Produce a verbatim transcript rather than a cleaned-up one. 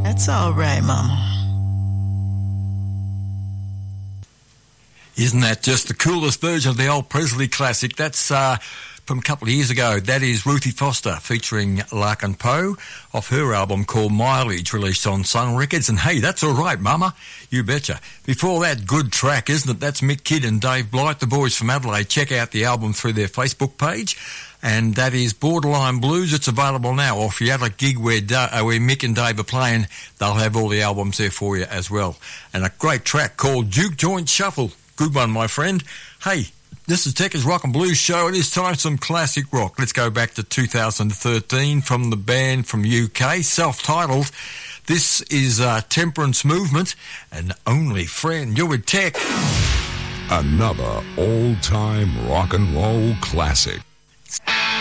That's all right, Mama. Isn't that just the coolest version of the old Presley classic? That's uh, from a couple of years ago. That is Ruthie Foster featuring Larkin Poe off her album called Mileage, released on Sun Records. And hey, that's all right, Mama. You betcha. Before that, good track, isn't it? That's Mick Kidd and Dave Blight, the boys from Adelaide. Check out the album through their Facebook page. And that is Borderline Blues. It's available now. Or if you're at a gig where, uh, where Mick and Dave are playing, they'll have all the albums there for you as well. And a great track called Juke Joint Shuffle. Good one, my friend. Hey, this is Tekka's Rock and Blues Show. It is time for some classic rock. Let's go back to two thousand thirteen from the band from U K, self-titled. This is uh, Temperance Movement and Only Friend. You're with Tech. Another all-time rock and roll classic.